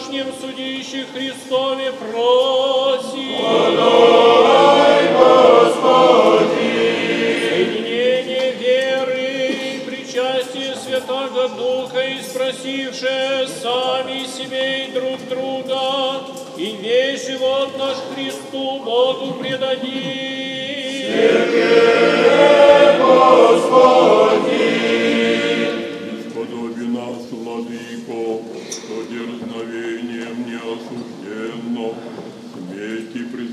всегдашнем судище Христове просим. Подавай, Господи! Соединение веры, причастие Святаго Духа, и спросившие сами себе и друг друга, и весь живот наш Христу Богу предадим. Тебе, Господи! Исподоби нас, Владыко, что дерзновением неосужденно, смейте